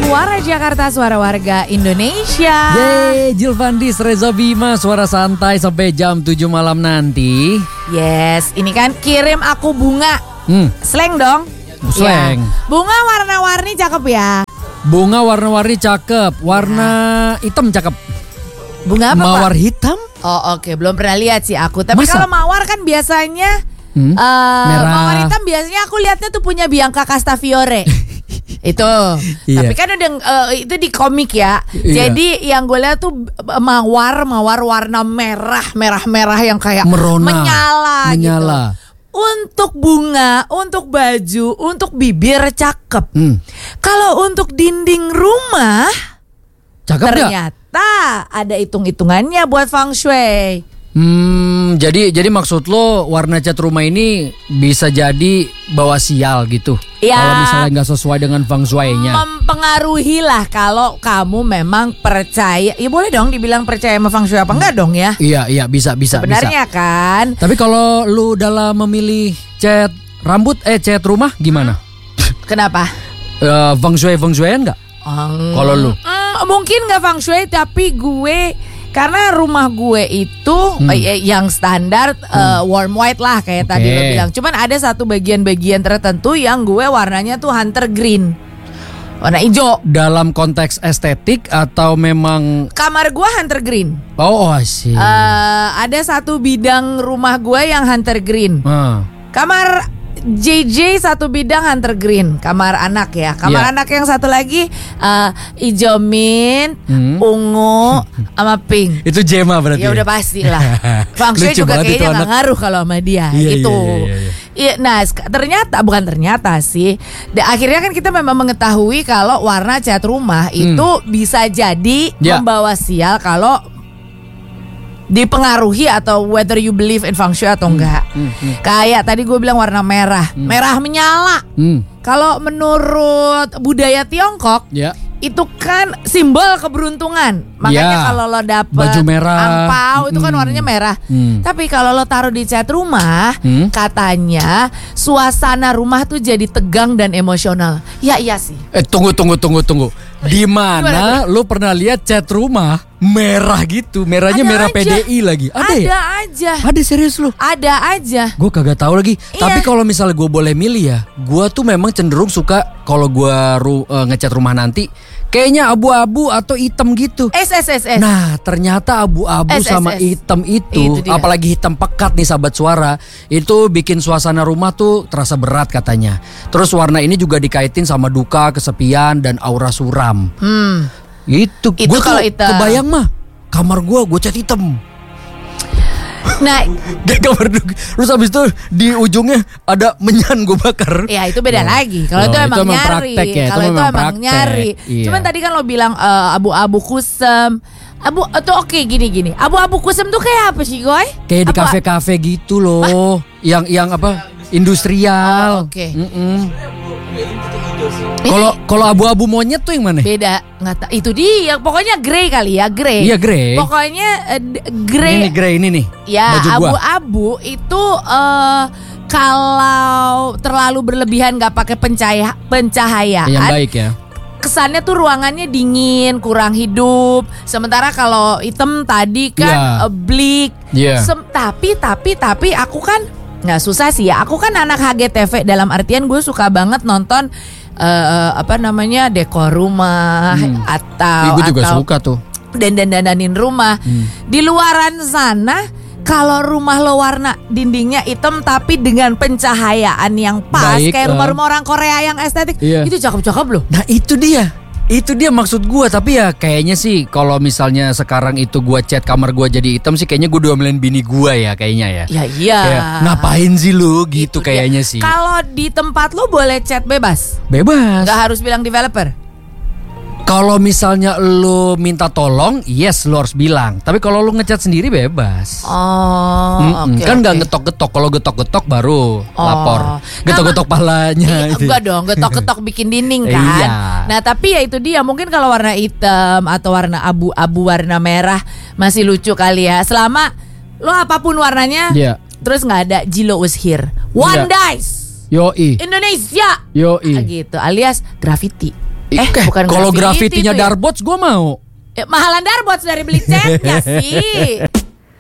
Suara Jakarta, suara warga Indonesia. Yeay, Jilvandis, Reza Bima, suara santai sampai jam 7 malam nanti. Yes, ini kan kirim aku bunga. Slang dong. Slang. Ya. Bunga warna-warni cakep ya. Bunga warna-warni cakep, warna hitam cakep. Bunga apa, Mawar Pak? hitam? Oh oke, belum pernah lihat sih aku. Tapi Masa? kalau mawar kan biasanya Merah. mawar hitam biasanya aku lihatnya tuh punya Bianca Castafiore. Itu. Iya. Tapi kan udah itu di komik ya. Iya. Jadi yang gue lihat tuh mawar warna merah yang kayak Merona. menyala. Gitu. Untuk bunga, untuk baju, untuk bibir cakep. Kalau untuk dinding rumah Cakep gak? ternyata ada hitung-hitungannya buat feng shui. Jadi maksud lo warna cat rumah ini bisa jadi bawa sial gitu. Ya. Kalau misalnya nggak sesuai dengan feng shui-nya. Mempengaruhi lah kalau kamu memang percaya. Ya boleh dong dibilang percaya sama feng shui apa enggak dong ya? Iya bisa. Sebenarnya kan. Tapi kalau lu dalam memilih cat rambut, cat rumah gimana? Kenapa? Feng shui-an nggak? Kalau lu? Mungkin nggak feng shui, tapi gue karena rumah gue itu yang standar warm white lah kayak tadi lo bilang. Cuman ada satu bagian-bagian tertentu yang gue warnanya tuh hunter green, warna hijau. Dalam konteks estetik atau memang? Kamar gue hunter green. Oh sih. Ada satu bidang rumah gue yang hunter green. Kamar JJ satu bidang hunter green, kamar anak ya. Kamar anak yang satu lagi hijau mint, ungu, sama pink. Itu Jema berarti. Ya udah pasti lah. Feng Shui juga kayaknya nggak ngaruh kalau sama dia gitu. Iya. Nah bukan ternyata sih. Akhirnya kan kita memang mengetahui kalau warna cat rumah itu bisa jadi membawa sial kalau dipengaruhi atau whether you believe in feng shui atau enggak. Kayak tadi gue bilang warna merah, merah menyala. Kalau menurut budaya Tiongkok, itu kan simbol keberuntungan. Makanya kalau lo dapet baju merah, angpau itu kan warnanya merah. Tapi kalau lo taruh di cat rumah, katanya suasana rumah tuh jadi tegang dan emosional. Ya iya sih. Tunggu. Di mana lu pernah lihat cat rumah merah gitu? Merahnya ada merah aja. PDI lagi. Ada aja. Ada serius lu? Ada aja. Gue kagak tahu lagi. Tapi kalau misalnya gue boleh milih ya, gue tuh memang cenderung suka kalau gue ngecat rumah nanti kayaknya abu-abu atau hitam gitu. Nah ternyata abu-abu sama hitam itu apalagi hitam pekat nih sahabat suara, itu bikin suasana rumah tuh terasa berat katanya. Terus warna ini juga dikaitin sama duka, kesepian, dan aura suram. Itu gue kalau kebayang mah kamar gue cat hitam. Nah, kamar terus habis itu di ujungnya ada menyan gue bakar. Ya itu beda lagi. Kalau itu emang nyari. Kalau itu emang nyari. Cuman tadi kan lo bilang abu-abu kusem. Tuh oke gini. Abu-abu kusem tuh kayak apa sih, Goy? Kayak di kafe-kafe gitu loh. Yang apa? Industrial. Oke. Kalau abu-abu monyet tuh yang mana? Beda, nggak tahu. Itu dia. Pokoknya grey kali ya, grey. Iya grey. Pokoknya grey. Ini grey ini nih. Ya abu-abu itu kalau terlalu berlebihan nggak pakai pencahayaan. Yang baik ya. Kesannya tuh ruangannya dingin, kurang hidup. Sementara kalau hitam tadi kan bleak. Tapi aku kan nggak susah sih ya. Aku kan anak HGTV dalam artian gue suka banget nonton dekor rumah atau gue juga suka tuh dandanin rumah. Di luaran sana kalau rumah lo warna dindingnya hitam tapi dengan pencahayaan yang pas kayak rumah-rumah orang Korea yang estetik, itu cakep-cakep loh. Nah itu dia maksud gue. Tapi ya kayaknya sih kalau misalnya sekarang itu gue cat kamar gue jadi hitam sih kayaknya gue diomelin bini gue ya kayaknya ya. Iya. Kayak, ngapain sih lu gitu kayaknya sih. Kalau di tempat lo boleh cat bebas. Bebas. Gak harus bilang developer. Kalau misalnya lu minta tolong, yes lu harus bilang. Tapi kalau lu ngecat sendiri bebas. Kan nggak getok-getok. Kalau getok-getok baru lapor. Getok-getok palanya. Enggak dong, getok-getok bikin dinding kan. Iya. Nah tapi ya itu dia. Mungkin kalau warna hitam atau warna abu-abu, warna merah masih lucu kali ya. Selama lo apapun warnanya, terus nggak ada Jilo was here. One dice. Yoi. Indonesia. Yoi. Gitu. Alias graffiti. Kalau grafitinya Darbots gue mau. Mahalan Darbots dari beli catnya sih.